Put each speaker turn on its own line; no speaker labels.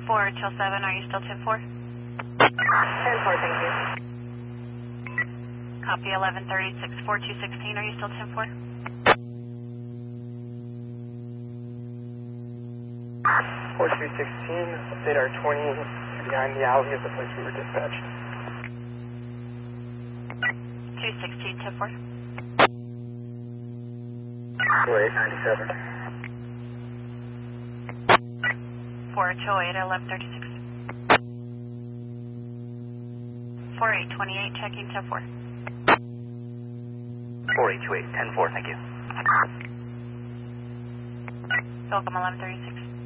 4 till 7, are you still 10-4?
10-4, thank you.
Copy 1136, 4216, are you still 10-4?
4316, update our 20 behind the alley at the place we were dispatched.
216, 10-4.
4897.
4 till 8, 1136. 4828, checking 10-4.
4828, 10-4, thank you.
Welcome 1136.